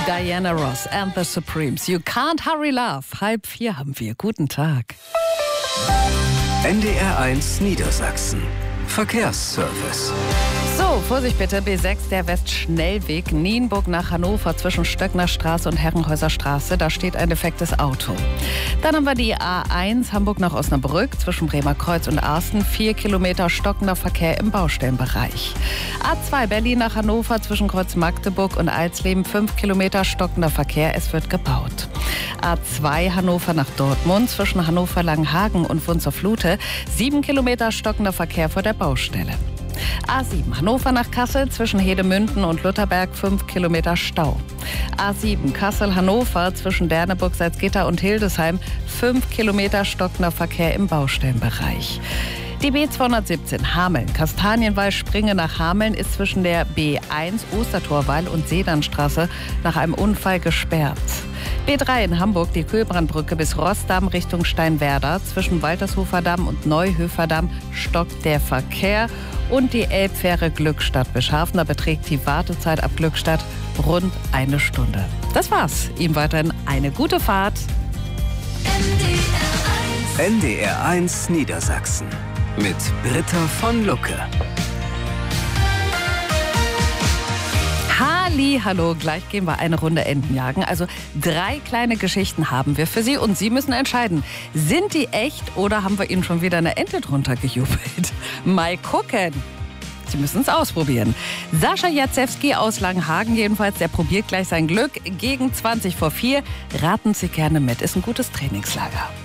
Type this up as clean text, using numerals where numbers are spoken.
Diana Ross and the Supremes. You can't hurry love. 3:30 haben wir. Guten Tag. NDR1 Niedersachsen. Verkehrsservice. So, Vorsicht bitte, B6, der Westschnellweg, Nienburg nach Hannover zwischen Stöckner Straße und Herrenhäuser Straße. Da steht ein defektes Auto. Dann haben wir die A1 Hamburg nach Osnabrück zwischen Bremerkreuz und Arsten. 4 Kilometer stockender Verkehr im Baustellenbereich. A2 Berlin nach Hannover zwischen Kreuz Magdeburg und Alsleben. 5 Kilometer stockender Verkehr, es wird gebaut. A2 Hannover nach Dortmund zwischen Hannover-Langenhagen und Wunzerflute. 7 Kilometer stockender Verkehr vor der Baustelle. A7 Hannover nach Kassel zwischen Hedemünden und Lutherberg 5 Kilometer Stau. A7 Kassel-Hannover zwischen Derneburg, Salzgitter und Hildesheim 5 Kilometer stockender Verkehr im Baustellenbereich. Die B217 Hameln, Kastanienwall, Springe nach Hameln ist zwischen der B1 Ostertorwall und Sedanstraße nach einem Unfall gesperrt. B3 in Hamburg, die Kühlbrandbrücke bis Rossdamm Richtung Steinwerder. Zwischen Waltershofer Damm und Neuhöfer Damm stockt der Verkehr. Und die Elbfähre Glückstadt-Bischhafen, da beträgt die Wartezeit ab Glückstadt rund 1 Stunde. Das war's. Ihm weiterhin eine gute Fahrt. NDR1 Niedersachsen mit Britta von Lucke. Hallo, gleich gehen wir eine Runde Enten jagen. Also 3 kleine Geschichten haben wir für Sie und Sie müssen entscheiden, sind die echt oder haben wir Ihnen schon wieder eine Ente drunter gejubelt? Mal gucken. Sie müssen es ausprobieren. Sascha Jacewski aus Langenhagen jedenfalls, der probiert gleich sein Glück gegen 4:20. Raten Sie gerne mit, ist ein gutes Trainingslager.